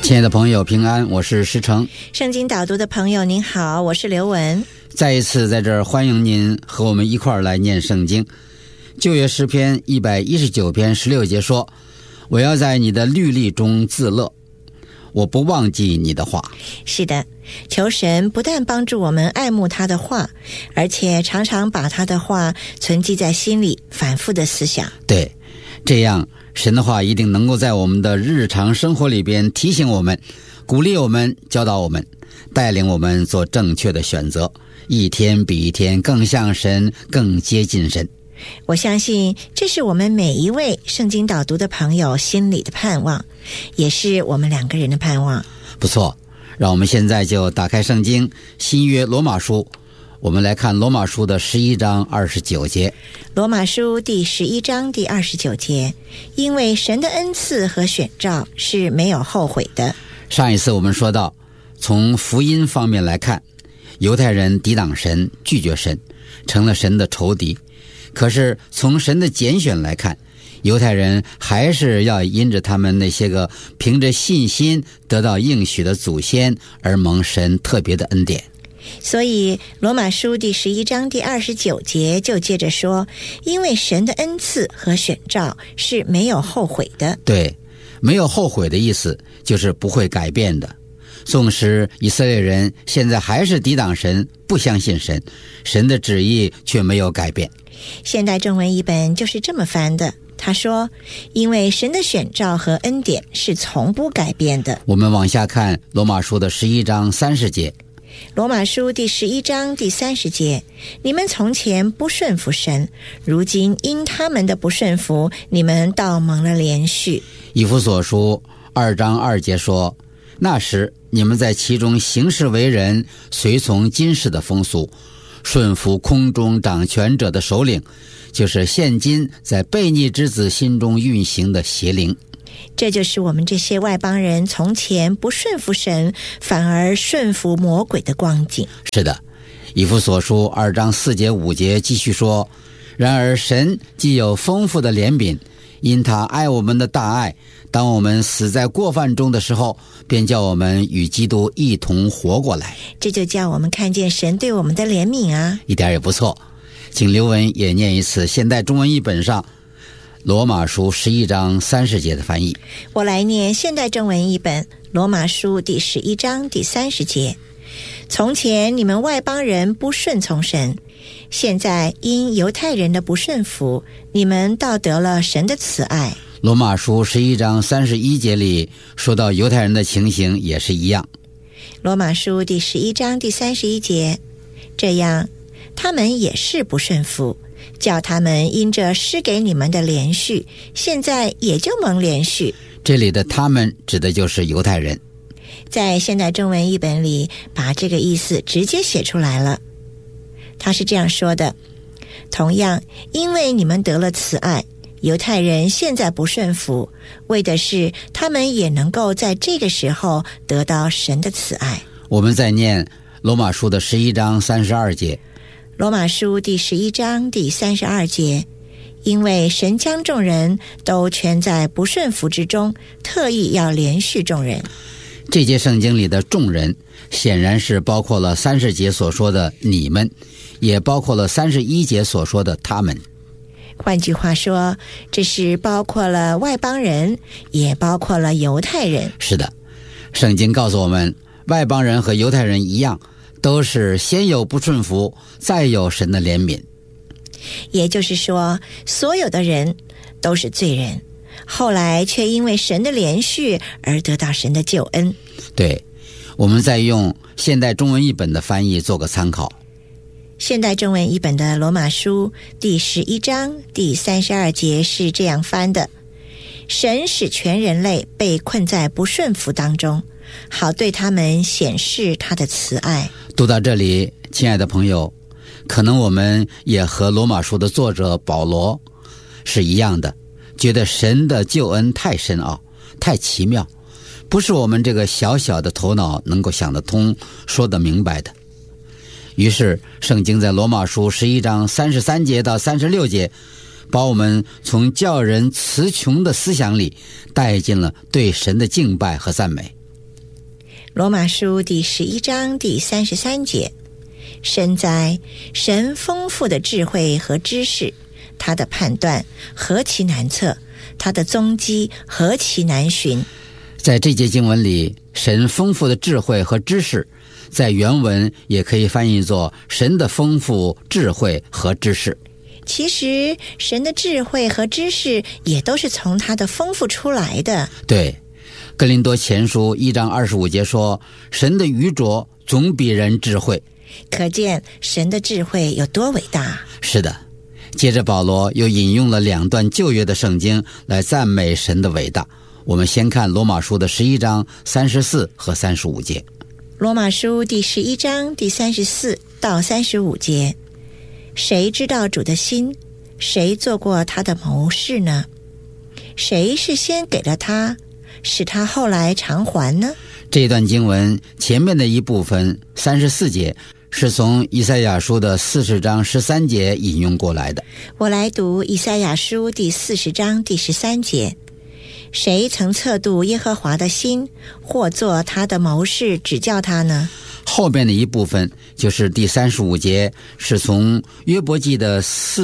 亲爱的朋友平安，我是施成。 圣经导读的朋友您好，我是刘文。 再一次在这儿欢迎您和我们一块儿来念圣经。旧约诗篇119篇16节说，我要在你的律例中自乐，我不忘记你的话。 是的，求神不但帮助我们爱慕他的话，而且常常把他的话存记在心里，反复的思想。 对，这样神的话一定能够在我们的日常生活里边提醒我们，鼓励我们，教导我们，带领我们做正确的选择，一天比一天更像神，更接近神。 我相信这是我们每一位圣经导读的朋友心里的盼望，也是我们两个人的盼望。 不错，让我们现在就打开圣经新约罗马书，我们来看罗马书的11章29节。 罗马书第11章第29节，因为神的恩赐和选召是没有后悔的。 上一次我们说到，从福音方面来看，犹太人抵挡神，拒绝神，成了神的仇敌。可是从神的拣选来看，犹太人还是要因着他们那些个凭着信心得到应许的祖先而蒙神特别的恩典。 所以罗马书第11章第29节就接着说，因为神的恩赐和选召是没有后悔的。 对，没有后悔的意思就是不会改变的。纵使以色列人现在还是抵挡神，不相信神，神的旨意却没有改变。 现代中文译本就是这么翻的，他说，因为神的选召和恩典是从不改变的。 我们往下看罗马书的11章30节。 罗马书第11章第30节，你们从前不顺服神，如今因他们的不顺服，你们倒蒙了连续。 以弗所书2章2节说，那时你们在其中行事为人，随从今世的风俗，顺服空中掌权者的首领，就是现今在悖逆之子心中运行的邪灵。 这就是我们这些外邦人从前不顺服神，反而顺服魔鬼的光景。 是的，以弗所书2章4节5节继续说，然而神既有丰富的怜悯，因他爱我们的大爱，当我们死在过犯中的时候，便叫我们与基督一同活过来。 这就叫我们看见神对我们的怜悯啊， 一点也不错。请刘文也念一次现代中文译本上罗马书11章30节的翻译。 我来念现代中文译本罗马书第11章第30节，从前你们外邦人不顺从神，现在因犹太人的不顺服，你们倒得了神的慈爱。 罗马书11章31节里说到犹太人的情形也是一样。 罗马书第11章第31节，这样他们也是不顺服，叫他们因着施给你们的连续，现在也就蒙连续。 这里的他们指的就是犹太人。 在现代中文译本里把这个意思直接写出来了。他是这样说的，同样因为你们得了慈爱，犹太人现在不顺服，为的是他们也能够在这个时候得到神的慈爱。 我们再念罗马书的11章32节。 罗马书第11章第32节，因为神将众人都圈在不顺服之中，特意要连续众人。 这节圣经里的众人显然是包括了30节所说的你们，也包括了31节所说的他们。 换句话说，这是包括了外邦人，也包括了犹太人。 是的，圣经告诉我们，外邦人和犹太人一样，都是先有不顺服，再有神的怜悯。 也就是说，所有的人都是罪人，后来却因为神的连续而得到神的救恩。 对，我们再用现代中文译本的翻译做个参考。 现代中文译本的罗马书第11章第32节是这样翻的，神使全人类被困在不顺服当中，好对他们显示他的慈爱。 读到这里，亲爱的朋友，可能我们也和罗马书的作者保罗是一样的，觉得神的救恩太深奥，太奇妙，不是我们这个小小的头脑能够想得通，说得明白的。于是圣经在罗马书11章33节到36节，把我们从叫人词穷的思想里带进了对神的敬拜和赞美。 罗马书第11章第33节，深哉，神丰富的智慧和知识，他的判断何其难测，他的踪迹何其难寻。 在这节经文里，神丰富的智慧和知识，在原文也可以翻译作神的丰富智慧和知识。 其实神的智慧和知识也都是从他的丰富出来的。 对，哥林多前书1章25节说，神的愚拙总比人智慧。 可见神的智慧有多伟大。 是的，接着保罗又引用了2段旧约的圣经来赞美神的伟大。我们先看罗马书的11章34和35节。 罗马书第11章第34到35节，谁知道主的心？谁做过他的谋士呢？谁是先给了他，使他后来偿还呢？ 这段经文前面的一部分34节是从以赛亚书的40章13节引用过来的。 我来读以赛亚书第40章第13节，谁曾测度耶和华的心，或做他的谋士指教他呢？ 后面的一部分就是第35节，是从约伯记的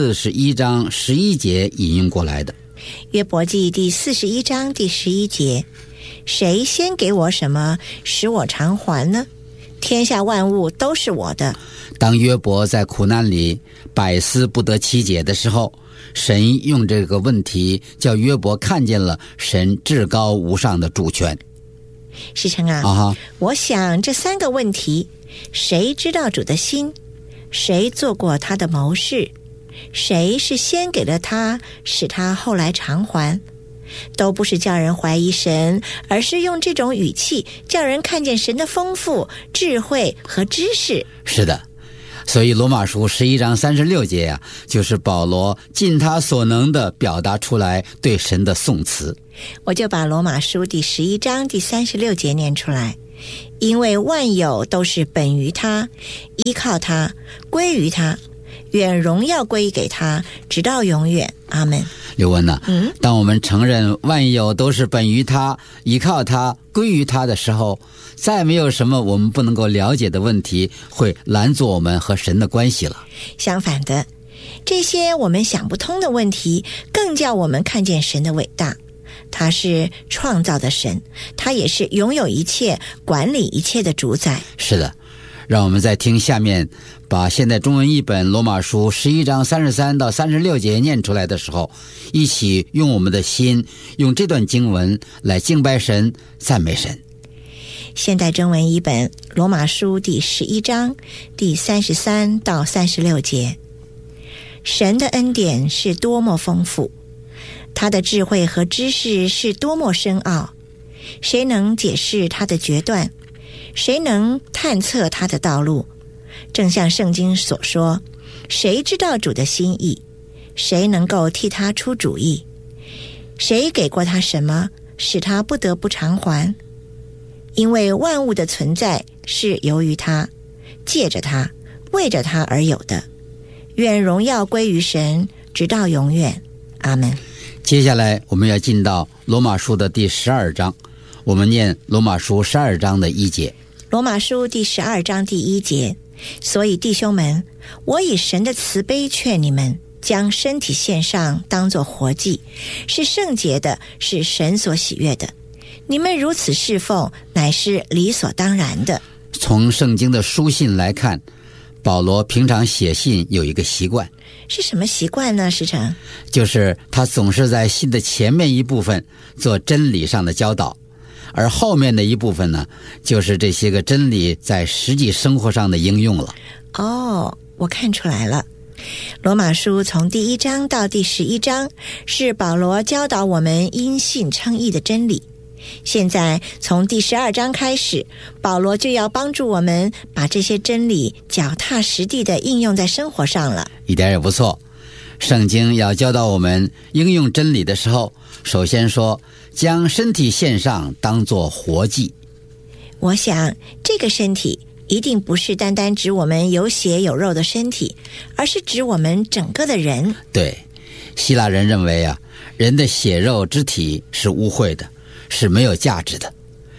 41章11节引用过来的。 约伯记第41章第11节，谁先给我什么，使我偿还呢？天下万物都是我的。 当约伯在苦难里百思不得其解的时候，神用这个问题叫约伯看见了神至高无上的主权。 世成啊，我想这3个问题，谁知道主的心？谁做过他的谋士？谁是先给了他，使他后来偿还？都不是叫人怀疑神，而是用这种语气叫人看见神的丰富、智慧和知识。 是的，所以罗马书11章36节啊，就是保罗尽他所能的表达出来对神的颂词。 我就把罗马书第11章第36节念出来，因为万有都是本于他，依靠他，归于他，愿荣耀归给他，直到永远。阿们。 刘文呐，当我们承认万有都是本于他，依靠他，归于他的时候，再没有什么我们不能够了解的问题会拦阻我们和神的关系了。 相反的，这些我们想不通的问题，更叫我们看见神的伟大。他是创造的神，他也是拥有一切、管理一切的主宰。 是的，让我们再听下面把现代中文译本罗马书11章33到36节念出来的时候，一起用我们的心，用这段经文来敬拜神、赞美神。 现代中文译本罗马书第11章第33到36节，神的恩典是多么丰富，他的智慧和知识是多么深奥，谁能解释他的决断？谁能探测他的道路？正像圣经所说，谁知道主的心意？谁能够替他出主意？谁给过他什么，使他不得不偿还？因为万物的存在是由于他，借着他，为着他而有的。愿荣耀归于神，直到永远。阿们。 接下来我们要进到罗马书的第12章，我们念罗马书12章的1节。 罗马书第12章第1节，所以弟兄们，我以神的慈悲劝你们，将身体献上，当作活祭，是圣洁的，是神所喜悦的。你们如此侍奉，乃是理所当然的。 从圣经的书信来看，保罗平常写信有一个习惯。 是什么习惯呢？时成， 就是他总是在信的前面一部分做真理上的教导，而后面的一部分呢，就是这些个真理在实际生活上的应用了。 哦，我看出来了。罗马书从第1章到第11章是保罗教导我们因信称义的真理，现在从第12章开始，保罗就要帮助我们把这些真理脚踏实地地应用在生活上了。 一点也不错。圣经要教导我们应用真理的时候，首先说将身体献上，当作活祭。 我想这个身体一定不是单单指我们有血有肉的身体，而是指我们整个的人。 对，希腊人认为啊，人的血肉之体是污秽的，是没有价值的。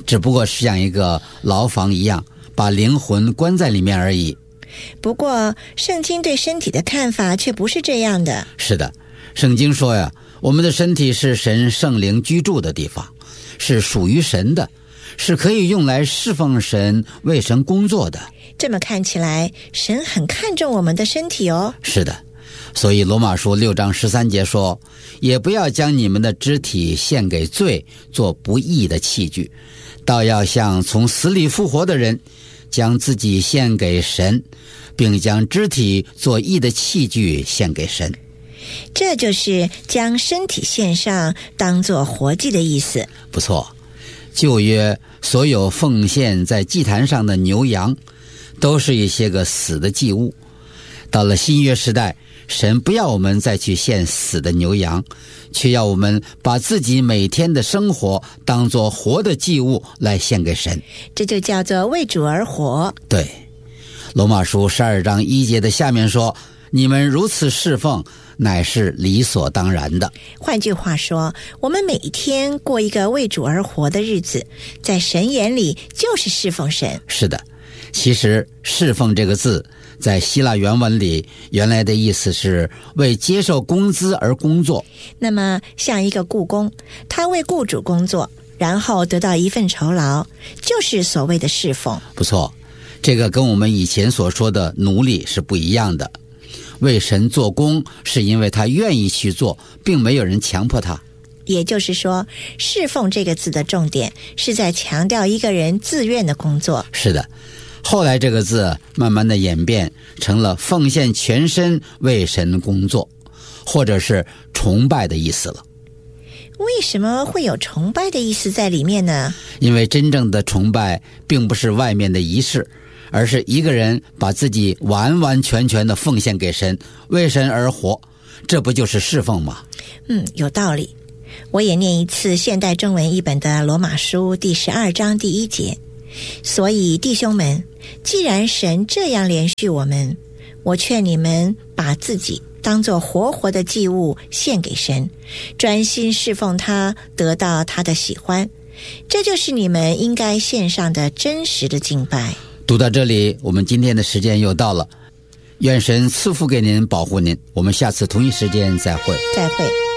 只不过是像一个牢房一样，把灵魂关在里面而已。 不过圣经对身体的看法却不是这样的。 是的，圣经说呀，我们的身体是神圣灵居住的地方，是属于神的，是可以用来侍奉神、为神工作的。 这么看起来，神很看重我们的身体哦。 是的，所以罗马书6章13节说，也不要将你们的肢体献给罪，做不义的器具，倒要像从死里复活的人，将自己献给神，并将肢体做义的器具献给神。 这就是将身体献上当作活祭的意思。 不错，旧约所有奉献在祭坛上的牛羊，都是一些个死的祭物。到了新约时代，神不要我们再去献死的牛羊，却要我们把自己每天的生活当作活的祭物来献给神。 这就叫做为主而活。 对，罗马书12章1节的下面说，你们如此侍奉，乃是理所当然的。 换句话说，我们每一天过一个为主而活的日子，在神眼里就是侍奉神。 是的，其实侍奉这个字在希腊原文里原来的意思是为接受工资而工作。 那么像一个雇工，他为雇主工作，然后得到一份酬劳，就是所谓的侍奉。 不错，这个跟我们以前所说的奴隶是不一样的。为神做工是因为他愿意去做，并没有人强迫他。 也就是说，侍奉这个字的重点是在强调一个人自愿的工作。 是的，后来这个字慢慢的演变成了奉献全身为神工作，或者是崇拜的意思了。 为什么会有崇拜的意思在里面呢？ 因为真正的崇拜并不是外面的仪式，而是一个人把自己完完全全的奉献给神，为神而活，这不就是侍奉吗？ 有道理。我也念一次现代中文译本的罗马书第12章第1节。所以弟兄们，既然神这样怜恤我们，我劝你们把自己当作活活的祭物献给神，专心侍奉他，得到他的喜欢，这就是你们应该献上的真实的敬拜。 读到这里，我们今天的时间又到了，愿神赐福给您，保护您，我们下次同一时间再会。 再会。